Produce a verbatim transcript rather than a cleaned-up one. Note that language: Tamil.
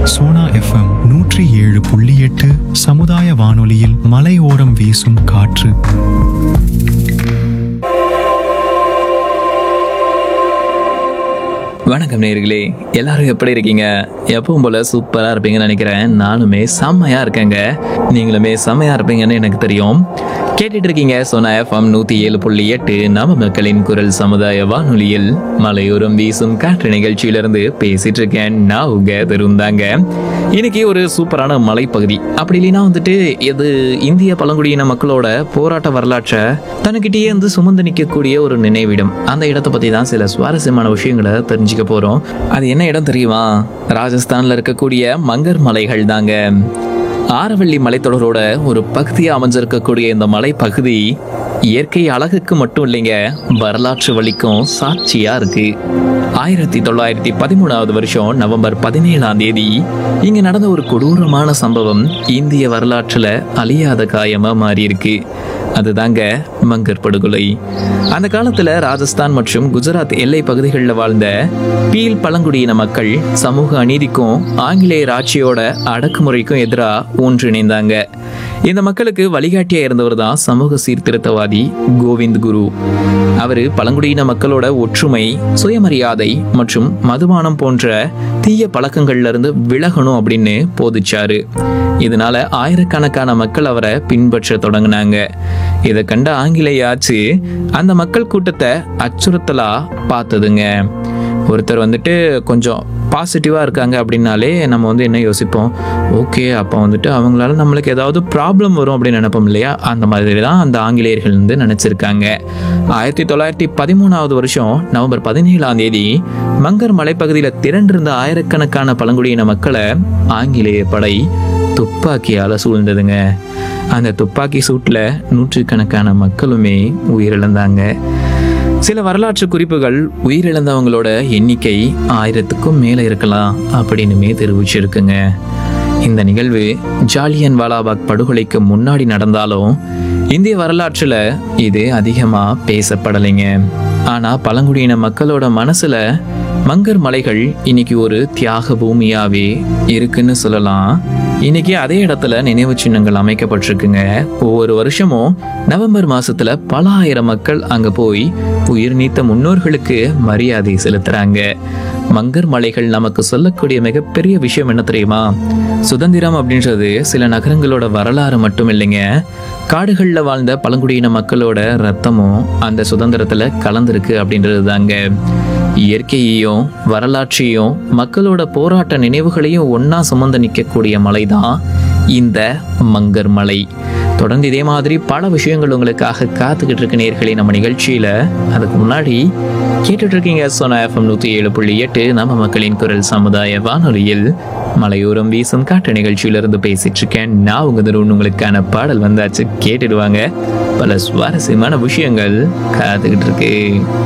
சோனா எஃப்எம் நூற்றி ஏழு புள்ளி எட்டு சமுதாய வானொலியில் மலையோரம் வீசும் காற்று. வணக்கம் நேயர்களே, எல்லாரும் எப்படி இருக்கீங்க? எப்பவும் போல சூப்பரா இருப்பீங்கன்னு நினைக்கிறேன். நானுமே செம்மையா இருக்கேங்க. நீங்களுமே செம்மையா இருப்பீங்கன்னு எனக்கு தெரியும். கேட்டுட்டு இருக்கீங்க சோனா எஃப்எம் நூத்தி ஏழு புள்ளி எட்டு நம்ம மக்களின் குரல் சமுதாய வானொலியில் மலையோரம் வீசும் காற்று நிகழ்ச்சியிலிருந்து பேசிட்டு இருக்கேன். நான் உங்க திருந்தாங்க. இன்னைக்கு ஒரு சூப்பரான மலைப்பகுதி, அப்படி இல்லைன்னா வந்துட்டு இது இந்திய பழங்குடியின மக்களோட போராட்ட வரலாற்றை தனக்கிட்டேயே வந்து சுமந்து நிற்கக்கூடிய ஒரு நினைவிடம். அந்த இடத்தை பத்தி தான் சில சுவாரஸ்யமான விஷயங்களை தெரிஞ்சுக்க போறோம். அது என்ன இடம் தெரியுமா? ராஜஸ்தான்ல இருக்கக்கூடிய மங்கர் மலைகள் தாங்க. ஆரவள்ளி மலைத்தொடரோட ஒரு பகுதியா அமைஞ்சிருக்கக்கூடிய இந்த மலைப்பகுதி இயற்கை அழகுக்கு மட்டும் இல்லைங்க, வரலாற்று வழிக்கும் சாட்சியா இருக்கு. ஆயிரத்தி தொள்ளாயிரத்தி பதிமூணாவது வருஷம் நவம்பர் பதினேழாம் தேதி இங்க நடந்த ஒரு கொடூரமான சம்பவம் இந்திய வரலாற்றுல அழியாத காயமா மாறி இருக்கு. அதுதாங்க மங்கர் படுகொலை. அந்த காலத்துல ராஜஸ்தான் மற்றும் குஜராத் எல்லை பகுதிகளில் வாழ்ந்த பீல் பழங்குடியின மக்கள் சமூக அநீதிக்கும் ஆங்கிலேயர் ஆட்சியோட அடக்குமுறைக்கும் எதிராக ஒன்றிணைந்தாங்க. இந்த மக்களுக்கு வழிகாட்டியா இருந்தவர் தான் சமூக சீர்திருத்தவாதி கோவிந்த் குரு. அவரு பழங்குடியின மக்களோட ஒற்றுமை, சுயமரியாதை மற்றும் மதுபானம் போன்ற தீய பழக்கங்கள்ல இருந்து விலகணும் அப்படின்னு போதிச்சாரு. இதனால ஆயிரக்கணக்கான மக்கள் அவரை பின்பற்ற தொடங்கினாங்க. இதை கண்ட ஆங்கிலேய ஆட்சி அந்த மக்கள் கூட்டத்தை அச்சுறுத்தலா பார்த்ததுங்க. ஒருத்தர் வந்துட்டு கொஞ்சம் பாசிட்டிவாக இருக்காங்க அப்படின்னாலே நம்ம வந்து என்ன யோசிப்போம், ஓகே அப்போ வந்துட்டு அவங்களால நம்மளுக்கு ஏதாவது ப்ராப்ளம் வரும் அப்படின்னு நினைப்போம் இல்லையா? அந்த மாதிரி தான் அந்த ஆங்கிலேயர்கள் வந்து நினச்சிருக்காங்க. ஆயிரத்தி தொள்ளாயிரத்தி பதிமூணாவது வருஷம் நவம்பர் பதினேழாம் தேதி மங்கர் மலைப்பகுதியில் திரண்டிருந்த ஆயிரக்கணக்கான பழங்குடியின மக்களை ஆங்கிலேய படை துப்பாக்கியால் சூழ்ந்ததுங்க. அந்த துப்பாக்கி சூட்டில் நூற்றுக்கணக்கான மக்களுமே உயிரிழந்தாங்க. சில வரலாற்று குறிப்புகள் உயிரிழந்தவங்களோட எண்ணிக்கை ஆயிரத்துக்கும் மேலே இருக்கலாம் அப்படின்னுமே தெரிவிச்சிருக்குங்க. இந்த நிகழ்வு ஜாலியன் வாலாபாக் படுகொலைக்கு முன்னாடி நடந்தாலும் இந்திய வரலாற்றுல இது அதிகமா பேசப்படலைங்க. ஆனா பழங்குடியின மக்களோட மனசுல மங்கர் மலைகள் இன்னைக்கு ஒரு தியாக பூமியாவே இருக்குன்னு சொல்லலாம். இன்னைக்கு அதே இடத்துல நினைவு சின்னங்கள் அமைக்கப்பட்டிருக்குங்க. ஒவ்வொரு வருஷமும் நவம்பர் மாசத்துல பல ஆயிரம் மக்கள் அங்க போய் உயிர் நீத்த முன்னோர்களுக்கு மரியாதை செலுத்துறாங்க. மங்கர் மலைகள் நமக்கு சொல்லக்கூடிய மிகப்பெரிய விஷயம் என்ன தெரியுமா? சுதந்திரம் அப்படின்றது சில நகரங்களோட வரலாறு மட்டும் இல்லைங்க, காடுகள்ல வாழ்ந்த பழங்குடியின மக்களோட ரத்தமும் அந்த சுதந்திரத்துல கலந்துருக்கு அப்படின்றது தாங்க. இயற்கையையும் வரலாற்றையும் மக்களோட போராட்ட நினைவுகளையும் ஒன்னா சுமந்து நிற்கக்கூடிய மலை தான் இந்த மங்கர் மலை. தொடர்ந்து இதே மாதிரி பல விஷயங்கள் உங்களுக்காக காத்துக்கிட்டு இருக்க நேயர்களே நம்ம நிகழ்ச்சியில. அதுக்கு முன்னாடி கேட்டுட்டு இருக்கீங்க சோனா எஃப்எம் நூத்தி ஏழு புள்ளி எட்டு நம்ம மக்களின் குரல் சமுதாய வானொலியில் மலையோரம் வீசும் காட்டு நிகழ்ச்சியிலிருந்து பேசிட்டு இருக்கேன். நான் உங்க தருண். உங்களுக்கான பாடல் வந்தாச்சு, கேட்டுடுவாங்க. பல சுவாரஸ்யமான விஷயங்கள் காத்துக்கிட்டு இருக்கு.